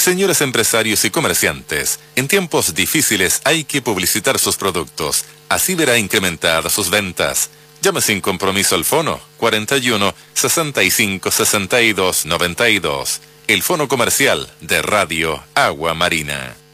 Señores empresarios y comerciantes, en tiempos difíciles hay que publicitar sus productos. Así verá incrementadas sus ventas. Llame sin compromiso al fono 41 65 62 92. El fono comercial de Radio Agua Marina.